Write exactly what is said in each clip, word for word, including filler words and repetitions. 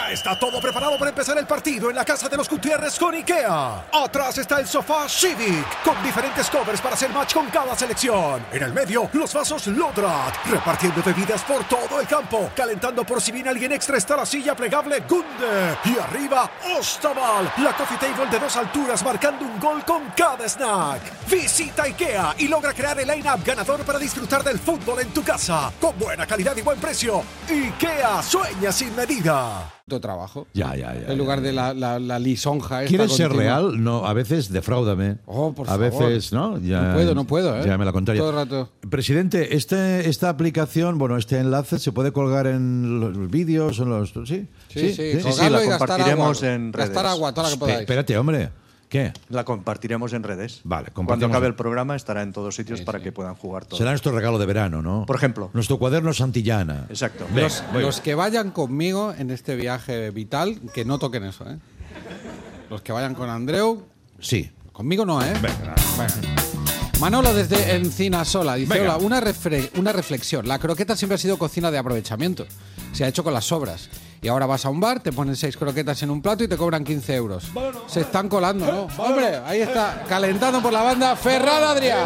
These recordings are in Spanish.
Ya está todo preparado para empezar el partido en la casa de los Gutiérrez con IKEA. Atrás está el sofá Civic, con diferentes covers para hacer match con cada selección. En el medio, los vasos Lodrat, repartiendo bebidas por todo el campo. Calentando por si viene alguien extra está la silla plegable Gunde. Y arriba, Ostaval, la coffee table de dos alturas marcando un gol con cada snack. Visita IKEA y logra crear el line-up ganador para disfrutar del fútbol en tu casa. Con buena calidad y buen precio. IKEA, sueña sin medida. Trabajo. Ya, ya, ya. En lugar ya. de la, la, la lisonja esta ¿Quieres ser continua. real? No, a veces defráudame. Oh, por a favor. veces, ¿no? Ya, no puedo, no puedo, ¿eh? Ya me la contraria. Todo el rato. Presidente, este, esta aplicación, bueno, este enlace se puede colgar en los vídeos, en los... ¿Sí? Sí, sí, sí, sí, sí, la compartiremos en redes. Gastar agua, toda la que podáis. Espérate, hombre. ¿Qué? La compartiremos en redes. Vale, Cuando compartimos. acabe el programa estará en todos sitios Sí, para sí. que puedan jugar todos. Será nuestro regalo de verano, ¿no? Por ejemplo. Nuestro cuaderno Santillana. Exacto. Venga, Los, voy. los que vayan conmigo en este viaje vital, que no toquen eso, ¿eh? Los que vayan con Andreu, Sí. conmigo no, ¿eh? Venga. Venga. Manolo desde Encinasola dice, Venga. hola, una, refre- una reflexión. La croqueta siempre ha sido cocina de aprovechamiento. Se ha hecho con las sobras. Y ahora vas a un bar, te ponen seis croquetas en un plato y te cobran quince euros. Se están colando, ¿no? Hombre, ahí está, calentando por la banda, Ferran Adrià.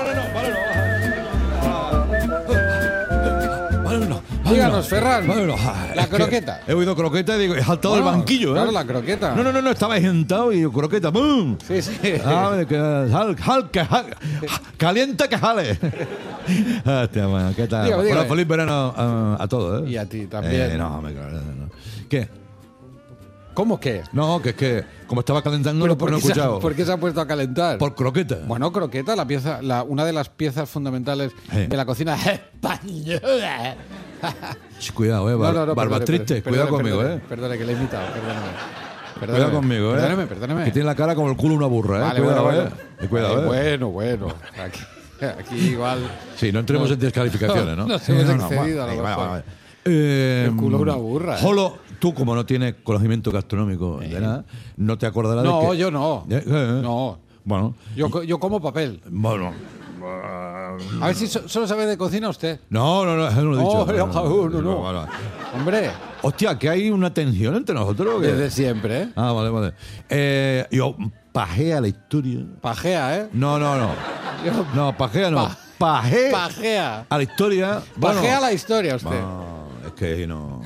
Díganos, Ferran, la croqueta. He oído croqueta y digo, he saltado del Bueno, banquillo, ¿eh? claro, la croqueta. No, no, no, no, estaba sentado y yo, croqueta, ¡pum! Sí, sí. Ah, que, jal, jal, que jal, calienta que jale. Hostia, bueno, ¿qué tal? Dígame, Bueno, dígame. feliz verano a, a todos, ¿eh? Y a ti también. Eh, no, me claro, no. ¿Qué? ¿Cómo que? No, que es que como estaba calentando ¿Pero no, por, no he qué se ha, escuchado. por qué se ha puesto a calentar? Por croqueta. Bueno, croqueta, la pieza, la, una de las piezas fundamentales Eh. de la cocina española. Sí, cuidado, eh. Bar, No, no, no, barbas perdone, tristes, perdone, cuidado conmigo, perdone, eh. Perdone, que le he imitado, perdóneme. Perdóneme. Cuidado conmigo, eh. Perdóneme, perdóneme. Que tiene la cara como el culo de una burra, eh. Vale, cuidado, bueno, eh. bueno. Y cuidado, Ay, eh. Bueno, bueno. Aquí, aquí igual Sí, no entremos No. en descalificaciones, ¿no? Nos hemos Sí, no, no, excedido, a lo vale, mejor. vale, vale. Eh, El culo de una burra, ¿eh? Jolo, tú como no tienes conocimiento gastronómico de nada, no te acordarás de No, que... yo no. Eh, eh, No. Bueno, Yo, co- yo como papel. bueno. A ver si so- solo sabe de cocina usted. No, no, no, eso no lo he dicho. No, no, no, no. Vale, vale. Hombre, Hostia, que hay una tensión entre nosotros. ¿o qué? desde siempre, ¿eh? Ah, vale, vale. Eh, yo pajea la historia. Pajea, ¿eh? No, no, no. Yo- No, pajea no. Pa- Paje Pajea. a la historia. Bueno, Pajea la historia usted. no, es que no.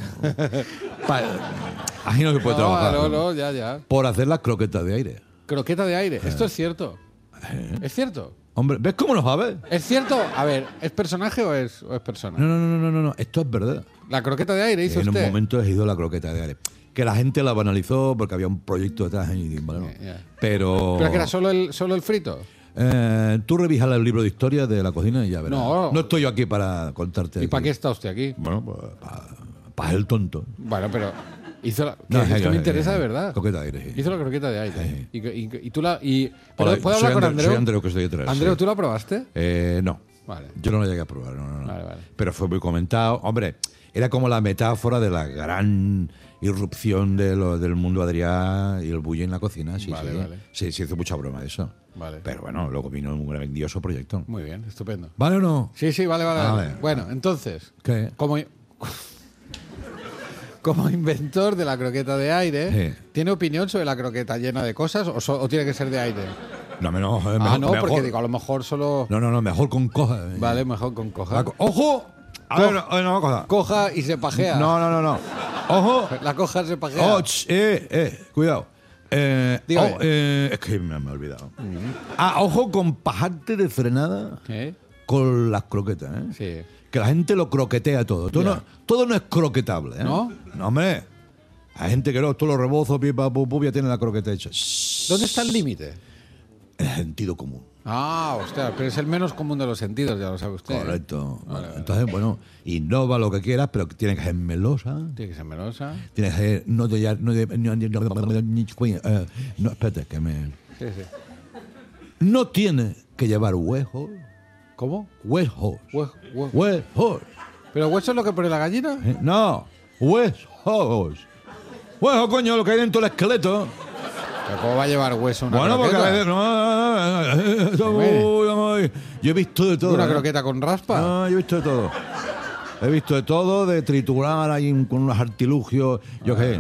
Pa- Ahí no se puede No, trabajar. no, no, ya, ya. Por hacer las croquetas de aire. Croqueta de Eh. aire. Esto es cierto. ¿Es cierto? Hombre, ¿ves cómo lo sabes? ¿Es cierto? A ver, ¿es personaje o es, o es persona? No, no, no, no, no, no. Esto es verdad. La croqueta de aire, hizo En un usted. momento he ido la croqueta de aire. Que la gente la banalizó porque había un proyecto detrás. Y, bueno, Ya, ya. Pero. ¿Pero que era solo el, solo el frito? Eh, tú revisas el libro de historia de la cocina y ya verás. No. No estoy yo aquí para contarte. ¿Y aquí. para qué está usted aquí? Bueno, pues para el tonto. Bueno, pero hizo la... No, que es eh, que me eh, interesa eh, de verdad. croqueta de aire, sí. Hizo la croqueta de aire. Sí. Y, y- y tú la... Y, ¿pero Hola, ¿puedo soy hablar con Andre- Andreu? Soy Andreu, que estoy detrás. Andreu, sí. ¿tú la probaste? Eh, no. Vale. Yo no lo llegué a probar, no, no, no. Vale, vale. Pero fue muy comentado. Hombre, era como la metáfora de la gran irrupción de lo- del mundo Adrià y el bullying en la cocina. Sí, Vale, sí. vale. Sí, se hizo mucha broma de eso. Vale. Pero bueno, luego vino un grandioso proyecto. Muy bien, estupendo. ¿Vale o no? Sí, sí, vale, vale. Ah, vale. vale. Bueno, entonces, ¿Qué? como, como inventor de la croqueta de aire, Sí. ¿tiene opinión sobre la croqueta llena de cosas o, so- o tiene que ser de aire? No, no, eh, ah, mejor- no, porque mejor- digo, a lo mejor solo... No, no, no, mejor con coja. eh. Vale, mejor con coja. La co- ¡Ojo! A ver, no, no, no, cosa. Coja y se pajea. No, no, no, no. ¡Ojo! La coja se pajea. Oh, ch, eh, eh, cuidado. Eh, Dígame. oh, eh, es que me, me he olvidado. Ah, ojo con pajarte de frenada ¿Eh? con las croquetas, ¿eh? Sí. Que la gente lo croquetea todo. Todo, Ya. no, todo no es croquetable, ¿eh? ¿No? No, hombre. Hay gente que no, todos los rebozos, pipa, pu, pu, ya tiene la croqueta hecha. Shh. ¿Dónde está el límite? El sentido común. Ah, hostia, pero es el menos común de los sentidos, ya lo sabe usted. ¿eh? Correcto. Vale, vale. Entonces, bueno, innova lo que quieras, pero tiene que ser melosa. Tiene que ser melosa. Tiene que ser. No de. No, de, no, eh, no, espérate, que me. Sí, sí. No tiene que llevar huesos. ¿Cómo? Huesos. Hue- hue- Huesos. ¿Pero hueso es lo que pone la gallina? Eh, No, huesos. Huesos, coño, lo que hay dentro del esqueleto. ¿Pero cómo va a llevar hueso una Bueno, porque a croqueta? veces. No, no, no, no, eso, uy, uy. Yo he visto de todo. ¿Una ¿eh? croqueta con raspa? No, yo he visto de todo. He visto de todo, de triturar ahí con unos artilugios. Yo qué sé.